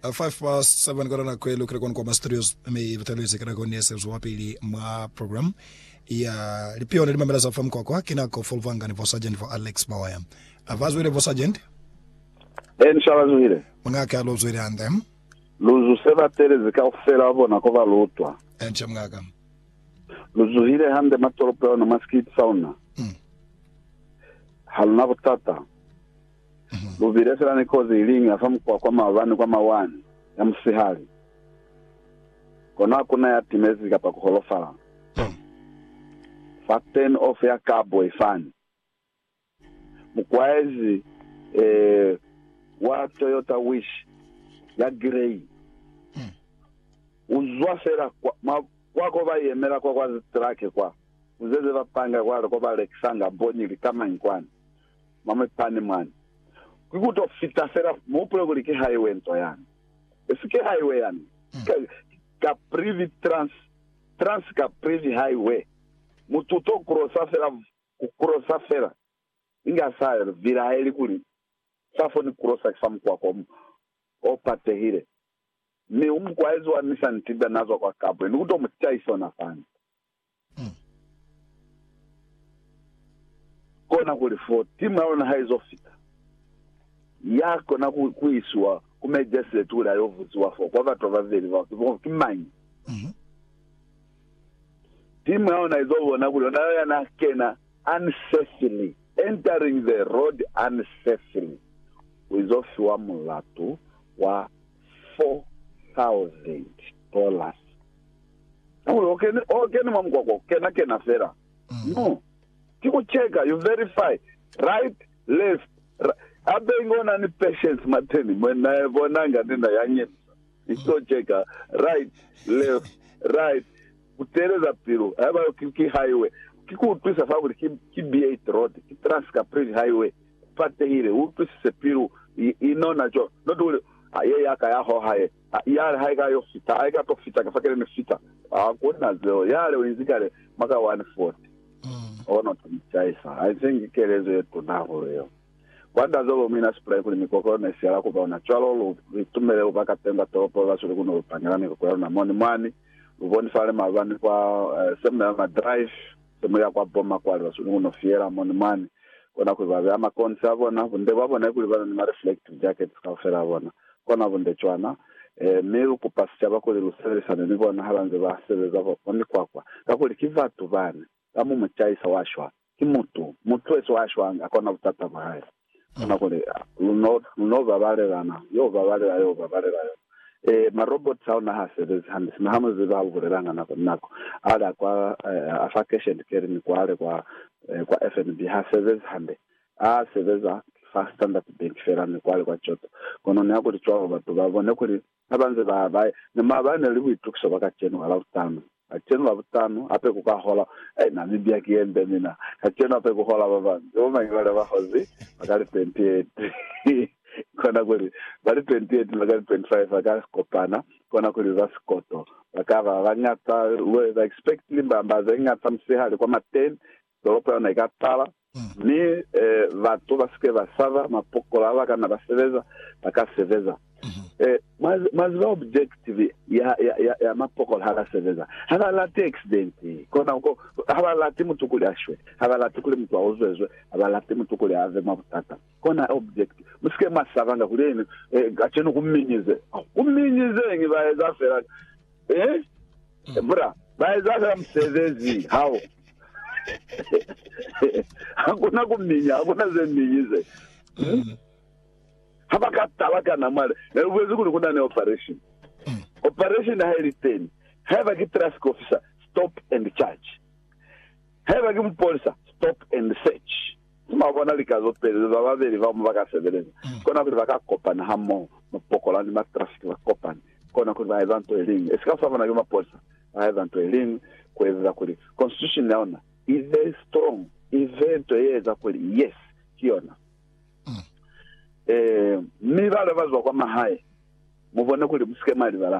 5:07 kona kwelo kre kon kwa studios me vitalize kana kone se wa pili ma program ya lipio ni mamela za fam kwa kina ko Volvanga ni Sergeant for Alex Bawaya avazwe le Sergeant inshallah zuhire mngaka lo zwire andem luzu seba tereze ka ofera bona ko valutwa enche mngaka luzuhire hande matoropo na maskit sauna halna butata luvire sera ni kozi ilingi afamu kwa mawani kwa mawani ya msihali kona kuna ya timezi kapa kuholofa faten of ya cabo ifani mkwezi wa Toyota Wish ya grey uzwa sera wako bayemera kwa zitrake kwa uzeze bapanga kwa balexanga bonyili kama inkwani mama pani mani kukuto fita sera mupule kulike highway nto yani esike highway yani ka privi trans ka privi highway mututo crossa fera inga sair vira ele kuli safoni crossa kifamu kwa opatehire me umkwaezo wa Nissan Tiba nazo kwa kabwe nukuto mchaiso na fani kona kuli for timu yao na haizo fita yako na kuiswa kumejese tu la yovuziwa fo kwa watu waveli wao kimanyi timu yao na hizo wana kuli na kena unsafely entering the road unsafely wizofiwa mulatu wa $4,000 okay mamkwako kena fera no kikucheka you verify right left abengona ni patience mateni mwena bonanga nina yanye isocheka right left right kutereza piro aba ki highway kikutwisa favori ki B8 road ki Transcapri highway pate hile utwisa piro inona jo nodule aye yaka yaho haye yale haiga yo fita haiga to fita kafakele ni fita kuna zeo yale winzikale maka 140 ono tumchaisa I think kelezo yetu naho leo kwanda zogo mina spray kuli mikoko na siala kuba na chalo litumele ubaka temba topo basuri kuno upangana kwa na money uboni fale mabani kwa sema ma drive sema ya kwa boma kwa basuri kuno fiera money kona kuba ama conserve na bunde babona kuli bana ni reflective jacket ka fera bona kona bunde chwana meru kupasya bakole lusere sana nibona habanze basebeza boni kwakwa kakuli kivatu bana kama mchaisa washwa kimutu mutu eso washwa akona butata bahaya kona kule no babalelana yo babalela ma robots hauna hasebeza handi na hama zibabulelanga nako ala kwa afakation care ni kwa FNB hasebeza handi sebeza fast standard bank fera ni kwa choto kono ne akuri chwa batu babone kuri abanze babaye nemabane libuitukso bakacheno ala utano acheno abutano ape kukahola na Namibia kiende mina acheno ape kuhola baba oma ngala bahozi bakali 28 kona kuri bali 28 bakali 25 bakali kopana kona kuri vaskoto bakava banyata we expect limbamba zengata msihali kwa 10 doropa na ikatala ni vatu basike basava mapokola bakana baseveza bakaseveza mas objective ya mapokola hakaseveza hala lati accident kona uko hala lati mutukuli ashwe hala lati kuli mtu awozwe hala lati mutukuli ave mabutata kona objective musike masavanga kuleni gacheno kuminyize ngibayeza fera bra bayeza msevezi how hakuna kuminya hakuna zeminyize habakatala kana mali uwezi kuna ne operation heritage have a traffic officer stop and charge have a police stop and search mabona likazo pele babaveli vamo bakasebenza kona kuti vakakopana hamo mapokola ni ma traffic vakopana kona kuti vaizanto elingi esikafava na yoma police vaizanto elingi kweza kuli constitution yaona is very strong event yeza kuli yes kiona mi vale vazwa kwa mahaya muvone kuli musike mali vala